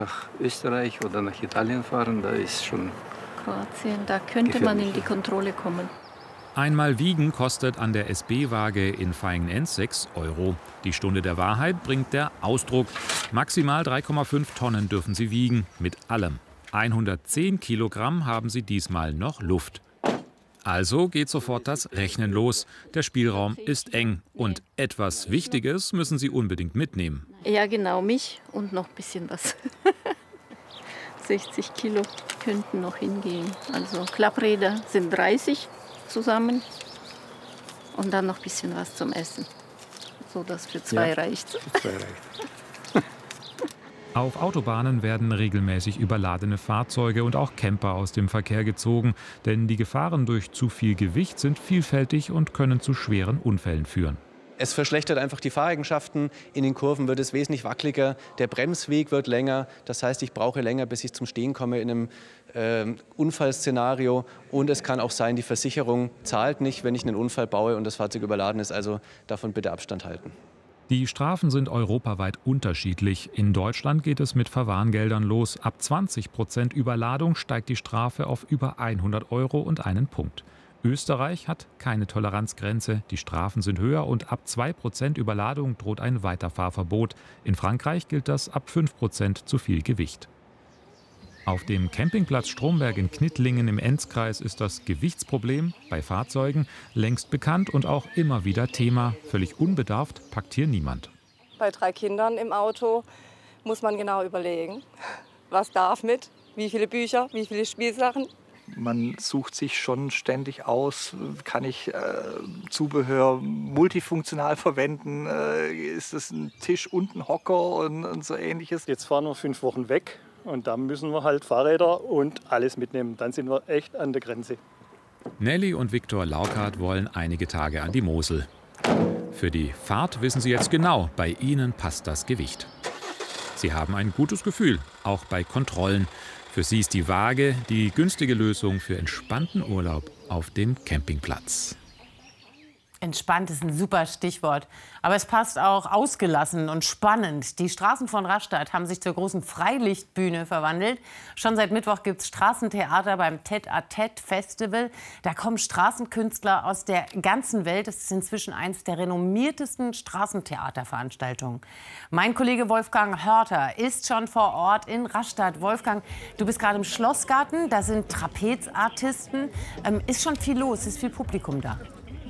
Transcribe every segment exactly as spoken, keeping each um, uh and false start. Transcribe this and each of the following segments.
Nach Österreich oder nach Italien fahren, da ist schon Kroatien, da könnte man in die Kontrolle kommen. Einmal wiegen kostet an der S B-Waage in Vaihingen-Enz sechs Euro. Die Stunde der Wahrheit bringt der Ausdruck. Maximal drei Komma fünf Tonnen dürfen sie wiegen, mit allem. hundertzehn Kilogramm haben sie diesmal noch Luft. Also geht sofort das Rechnen los. Der Spielraum ist eng und etwas Wichtiges müssen Sie unbedingt mitnehmen. Ja, genau, mich und noch ein bisschen was. sechzig Kilo könnten noch hingehen. Also Klappräder sind dreißig zusammen und dann noch ein bisschen was zum Essen, so dass für zwei Ja, reicht. für zwei reicht. Auf Autobahnen werden regelmäßig überladene Fahrzeuge und auch Camper aus dem Verkehr gezogen, denn die Gefahren durch zu viel Gewicht sind vielfältig und können zu schweren Unfällen führen. Es verschlechtert einfach die Fahreigenschaften. In den Kurven wird es wesentlich wackeliger, der Bremsweg wird länger. Das heißt, ich brauche länger, bis ich zum Stehen komme in einem äh, Unfallszenario. Und es kann auch sein, die Versicherung zahlt nicht, wenn ich einen Unfall baue und das Fahrzeug überladen ist. Also davon bitte Abstand halten. Die Strafen sind europaweit unterschiedlich. In Deutschland geht es mit Verwarngeldern los. Ab zwanzig Prozent Überladung steigt die Strafe auf über hundert Euro und einen Punkt. Österreich hat keine Toleranzgrenze. Die Strafen sind höher und ab zwei Prozent Überladung droht ein Weiterfahrverbot. In Frankreich gilt das ab fünf Prozent zu viel Gewicht. Auf dem Campingplatz Stromberg in Knittlingen im Enzkreis ist das Gewichtsproblem bei Fahrzeugen längst bekannt und auch immer wieder Thema. Völlig unbedarft packt hier niemand. Bei drei Kindern im Auto muss man genau überlegen, was darf mit, wie viele Bücher, wie viele Spielsachen. Man sucht sich schon ständig aus, kann ich äh, Zubehör multifunktional verwenden, äh, ist es ein Tisch und ein Hocker und, und so ähnliches. Jetzt fahren wir fünf Wochen weg und dann müssen wir halt Fahrräder und alles mitnehmen. Dann sind wir echt an der Grenze. Nelly und Viktor Laukart wollen einige Tage an die Mosel. Für die Fahrt wissen sie jetzt genau, bei ihnen passt das Gewicht. Sie haben ein gutes Gefühl, auch bei Kontrollen. Für sie ist die Waage die günstige Lösung für entspannten Urlaub auf dem Campingplatz. Entspannt ist ein super Stichwort. Aber es passt auch ausgelassen und spannend. Die Straßen von Rastatt haben sich zur großen Freilichtbühne verwandelt. Schon seit Mittwoch gibt es Straßentheater beim Tête-à-Tête-Festival. Da kommen Straßenkünstler aus der ganzen Welt. Es ist inzwischen eines der renommiertesten Straßentheaterveranstaltungen. Mein Kollege Wolfgang Hörter ist schon vor Ort in Rastatt. Wolfgang, du bist gerade im Schlossgarten. Da sind Trapezartisten. Ähm, ist schon viel los, ist viel Publikum da.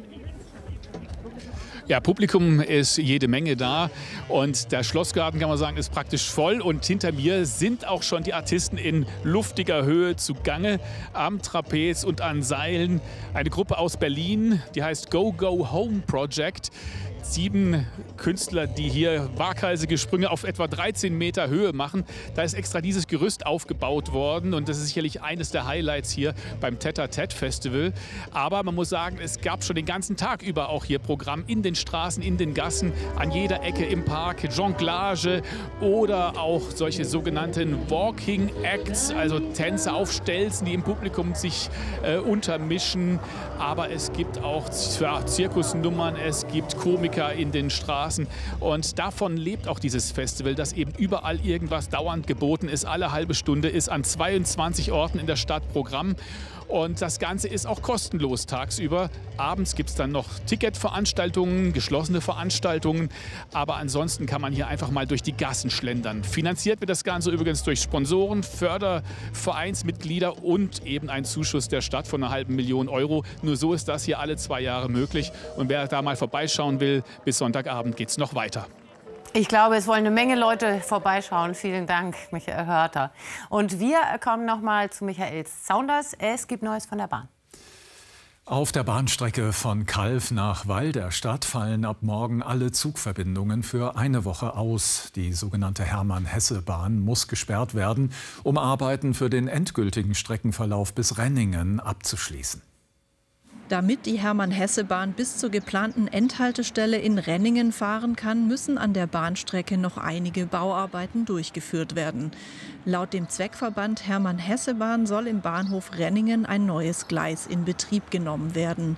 Ja, Publikum ist jede Menge da und der Schlossgarten, kann man sagen, ist praktisch voll. Und hinter mir sind auch schon die Artisten in luftiger Höhe zugange am Trapez und an Seilen. Eine Gruppe aus Berlin, die heißt Go Go Home Project. Sieben Künstler, die hier waghalsige Sprünge auf etwa dreizehn Meter Höhe machen. Da ist extra dieses Gerüst aufgebaut worden und das ist sicherlich eines der Highlights hier beim Tête-à-Tête-Festival. Aber man muss sagen, es gab schon den ganzen Tag über auch hier Programm in den Straßen, in den Gassen, an jeder Ecke im Park, Jonglage oder auch solche sogenannten Walking Acts, also Tänze auf Stelzen, die im Publikum sich äh, untermischen. Aber es gibt auch ja, Zirkusnummern, es gibt Komik in den Straßen und davon lebt auch dieses Festival, dass eben überall irgendwas dauernd geboten ist. Alle halbe Stunde ist an zweiundzwanzig Orten in der Stadt Programm und das Ganze ist auch kostenlos tagsüber. Abends gibt es dann noch Ticketveranstaltungen, geschlossene Veranstaltungen, aber ansonsten kann man hier einfach mal durch die Gassen schlendern. Finanziert wird das Ganze übrigens durch Sponsoren, Fördervereinsmitglieder und eben ein Zuschuss der Stadt von einer halben Million Euro. Nur so ist das hier alle zwei Jahre möglich und wer da mal vorbeischauen will, bis Sonntagabend geht es noch weiter. Ich glaube, es wollen eine Menge Leute vorbeischauen. Vielen Dank, Michael Hörter. Und wir kommen noch mal zu Michael Saunders. Es gibt Neues von der Bahn. Auf der Bahnstrecke von Calw nach Walderstadt fallen ab morgen alle Zugverbindungen für eine Woche aus. Die sogenannte Hermann-Hesse-Bahn muss gesperrt werden, um Arbeiten für den endgültigen Streckenverlauf bis Renningen abzuschließen. Damit die Hermann-Hesse-Bahn bis zur geplanten Endhaltestelle in Renningen fahren kann, müssen an der Bahnstrecke noch einige Bauarbeiten durchgeführt werden. Laut dem Zweckverband Hermann-Hesse-Bahn soll im Bahnhof Renningen ein neues Gleis in Betrieb genommen werden.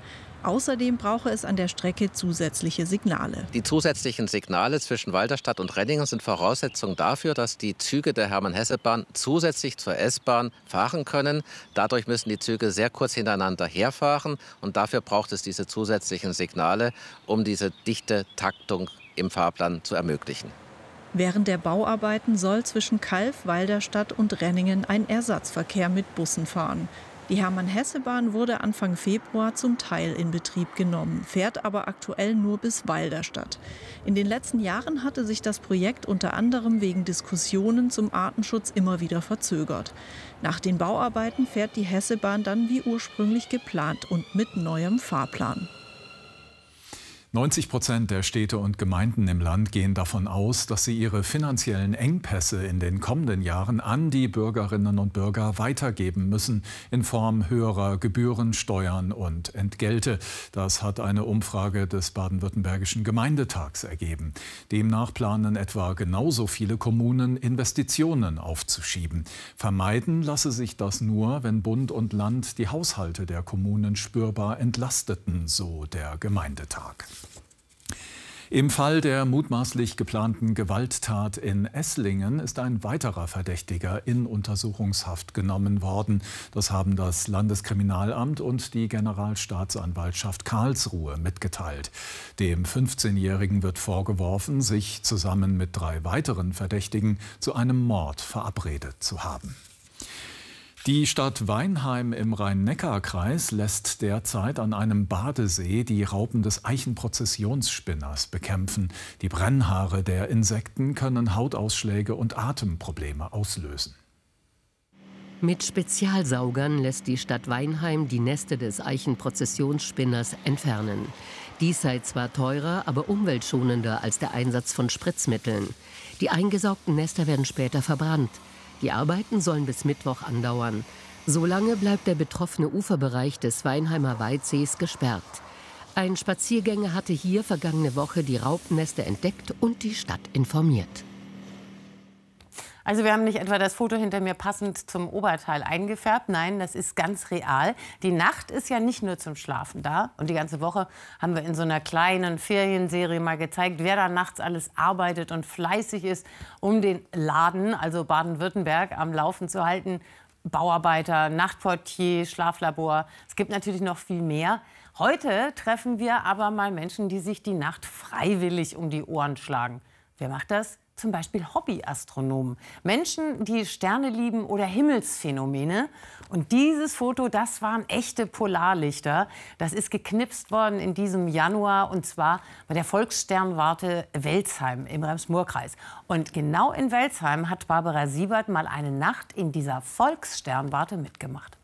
Außerdem brauche es an der Strecke zusätzliche Signale. Die zusätzlichen Signale zwischen Walderstadt und Renningen sind Voraussetzung dafür, dass die Züge der Hermann-Hesse-Bahn zusätzlich zur S-Bahn fahren können. Dadurch müssen die Züge sehr kurz hintereinander herfahren und dafür braucht es diese zusätzlichen Signale, um diese dichte Taktung im Fahrplan zu ermöglichen. Während der Bauarbeiten soll zwischen Calw, Walderstadt und Renningen ein Ersatzverkehr mit Bussen fahren. Die Hermann-Hesse-Bahn wurde Anfang Februar zum Teil in Betrieb genommen, fährt aber aktuell nur bis Walderstadt. In den letzten Jahren hatte sich das Projekt unter anderem wegen Diskussionen zum Artenschutz immer wieder verzögert. Nach den Bauarbeiten fährt die Hesse-Bahn dann wie ursprünglich geplant und mit neuem Fahrplan. neunzig Prozent der Städte und Gemeinden im Land gehen davon aus, dass sie ihre finanziellen Engpässe in den kommenden Jahren an die Bürgerinnen und Bürger weitergeben müssen, in Form höherer Gebühren, Steuern und Entgelte. Das hat eine Umfrage des Baden-Württembergischen Gemeindetags ergeben. Demnach planen etwa genauso viele Kommunen, Investitionen aufzuschieben. Vermeiden lasse sich das nur, wenn Bund und Land die Haushalte der Kommunen spürbar entlasteten, so der Gemeindetag. Im Fall der mutmaßlich geplanten Gewalttat in Esslingen ist ein weiterer Verdächtiger in Untersuchungshaft genommen worden. Das haben das Landeskriminalamt und die Generalstaatsanwaltschaft Karlsruhe mitgeteilt. Dem fünfzehnjährigen wird vorgeworfen, sich zusammen mit drei weiteren Verdächtigen zu einem Mord verabredet zu haben. Die Stadt Weinheim im Rhein-Neckar-Kreis lässt derzeit an einem Badesee die Raupen des Eichenprozessionsspinners bekämpfen. Die Brennhaare der Insekten können Hautausschläge und Atemprobleme auslösen. Mit Spezialsaugern lässt die Stadt Weinheim die Nester des Eichenprozessionsspinners entfernen. Dies sei zwar teurer, aber umweltschonender als der Einsatz von Spritzmitteln. Die eingesaugten Nester werden später verbrannt. Die Arbeiten sollen bis Mittwoch andauern. Solange bleibt der betroffene Uferbereich des Weinheimer Weidsees gesperrt. Ein Spaziergänger hatte hier vergangene Woche die Raupennester entdeckt und die Stadt informiert. Also wir haben nicht etwa das Foto hinter mir passend zum Oberteil eingefärbt. Nein, das ist ganz real. Die Nacht ist ja nicht nur zum Schlafen da. Und die ganze Woche haben wir in so einer kleinen Ferienserie mal gezeigt, wer da nachts alles arbeitet und fleißig ist, um den Laden, also Baden-Württemberg, am Laufen zu halten. Bauarbeiter, Nachtportier, Schlaflabor. Es gibt natürlich noch viel mehr. Heute treffen wir aber mal Menschen, die sich die Nacht freiwillig um die Ohren schlagen. Wer macht das? Zum Beispiel Hobbyastronomen. Menschen, die Sterne lieben oder Himmelsphänomene. Und dieses Foto, das waren echte Polarlichter. Das ist geknipst worden in diesem Januar, und zwar bei der Volkssternwarte Welzheim im Rems-Murr-Kreis. Und genau in Welzheim hat Barbara Siebert mal eine Nacht in dieser Volkssternwarte mitgemacht.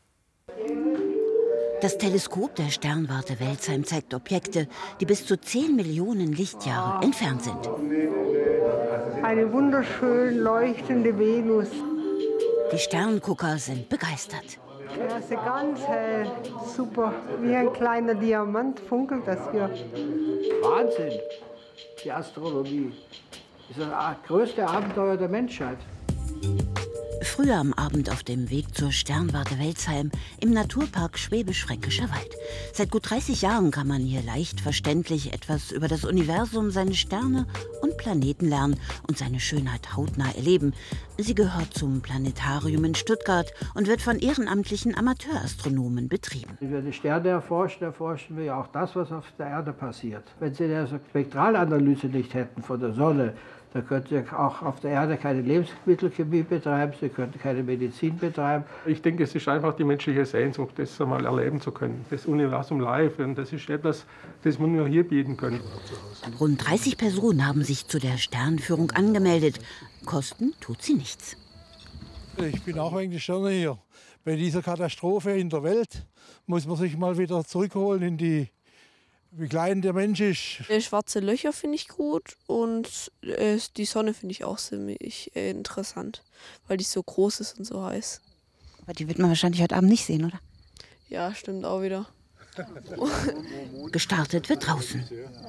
Das Teleskop der Sternwarte Welzheim zeigt Objekte, die bis zu zehn Millionen Lichtjahre entfernt sind. Eine wunderschön leuchtende Venus. Die Sterngucker sind begeistert. Ja, ist ganz hell, super. Wie ein kleiner Diamant funkelt das hier. Wahnsinn, die Astronomie. Das ist das größte Abenteuer der Menschheit. Früher am Abend auf dem Weg zur Sternwarte Welzheim im Naturpark Schwäbisch-Fränkischer Wald. Seit gut dreißig Jahren kann man hier leicht verständlich etwas über das Universum, seine Sterne und Planeten lernen und seine Schönheit hautnah erleben. Sie gehört zum Planetarium in Stuttgart und wird von ehrenamtlichen Amateurastronomen betrieben. Wenn wir die Sterne erforschen, erforschen wir ja auch das, was auf der Erde passiert. Wenn Sie eine Spektralanalyse nicht hätten von der Sonne, da könnt ihr auch auf der Erde keine Lebensmittelchemie betreiben, Sie könnten keine Medizin betreiben. Ich denke, es ist einfach die menschliche Sehnsucht, das einmal erleben zu können. Das Universum live, und das ist etwas, das wir nur hier bieten können. Rund dreißig Personen haben sich zu der Sternführung angemeldet. Kosten tut sie nichts. Ich bin auch wegen der Sterne hier. Bei dieser Katastrophe in der Welt muss man sich mal wieder zurückholen in die, wie klein der Mensch ist. Schwarze Löcher finde ich gut und äh, die Sonne finde ich auch ziemlich äh, interessant, weil die so groß ist und so heiß. Aber die wird man wahrscheinlich heute Abend nicht sehen, oder? Ja, stimmt auch wieder. Gestartet wird draußen.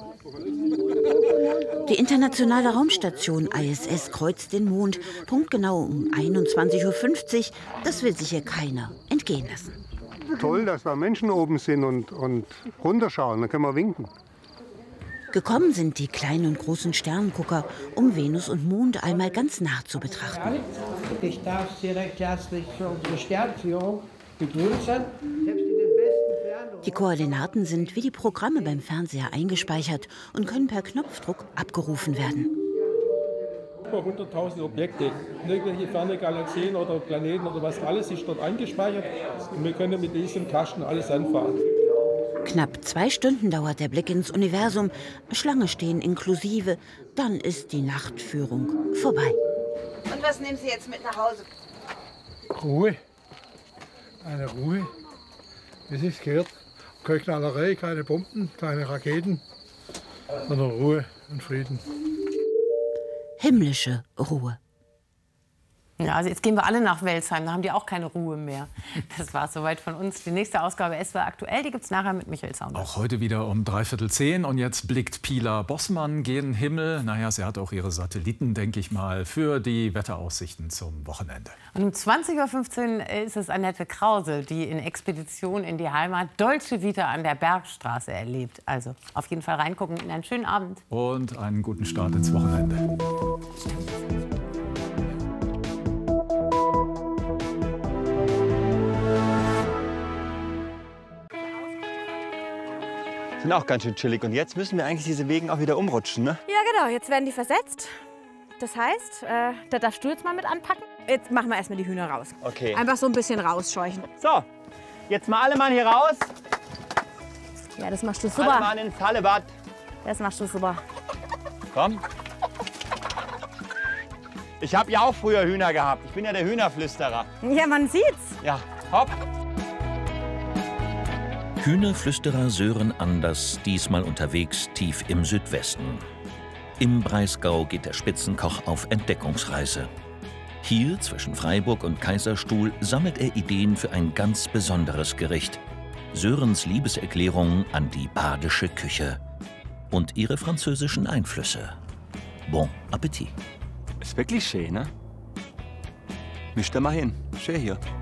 Die internationale Raumstation I S S kreuzt den Mond, punktgenau um einundzwanzig Uhr fünfzig. Das will sich hier keiner entgehen lassen. toll, dass da Menschen oben sind und, und runterschauen. Dann können wir winken. Gekommen sind die kleinen und großen Sternengucker, um Venus und Mond einmal ganz nah zu betrachten. Ich darf Sie recht herzlich für unsere Sternführung begrüßen. Die Koordinaten sind wie die Programme beim Fernseher eingespeichert und können per Knopfdruck abgerufen werden. Über hunderttausend Objekte, irgendwelche ferne Galaxien oder Planeten oder was, alles ist dort eingespeichert. Und wir können mit diesem Kasten alles anfahren. Knapp zwei Stunden dauert der Blick ins Universum, Schlange stehen inklusive, dann ist die Nachtführung vorbei. Und was nehmen Sie jetzt mit nach Hause? Ruhe. Eine Ruhe. Das ist gehört. Keine Knallerei, keine Bomben, keine Raketen, sondern Ruhe und Frieden. Himmlische Ruhe. Ja, also jetzt gehen wir alle nach Welzheim, da haben die auch keine Ruhe mehr. Das war es soweit von uns. Die nächste Ausgabe S W R aktuell, die gibt es nachher mit Michael Saunders. Auch heute wieder um dreiviertel zehn. Und jetzt blickt Pila Bossmann gen Himmel. Naja, sie hat auch ihre Satelliten, denke ich mal, für die Wetteraussichten zum Wochenende. Und um zwanzig Uhr fünfzehn ist es Annette Krause, die in Expedition in die Heimat Dolce Vita an der Bergstraße erlebt. Also auf jeden Fall reingucken. In einen schönen Abend. Und einen guten Start ins Wochenende. Sind auch ganz schön chillig. Und jetzt müssen wir eigentlich diese Wegen auch wieder umrutschen, ne? Ja, genau. Jetzt werden die versetzt. Das heißt, äh, da darfst du jetzt mal mit anpacken. Jetzt machen wir erstmal die Hühner raus. Okay. Einfach so ein bisschen rausscheuchen. So, jetzt mal alle Mann hier raus. Ja, das machst du super. Alle Mann ins Hallebad. Das machst du super. Komm. Ich habe ja auch früher Hühner gehabt. Ich bin ja der Hühnerflüsterer. Ja, man sieht's. Ja, hopp. Hühnerflüsterer Sören Anders, diesmal unterwegs tief im Südwesten. Im Breisgau geht der Spitzenkoch auf Entdeckungsreise. Hier, zwischen Freiburg und Kaiserstuhl, sammelt er Ideen für ein ganz besonderes Gericht. Sörens Liebeserklärung an die badische Küche und ihre französischen Einflüsse. Bon Appetit. Ist wirklich schön, ne? Misch da mal hin. Schön hier.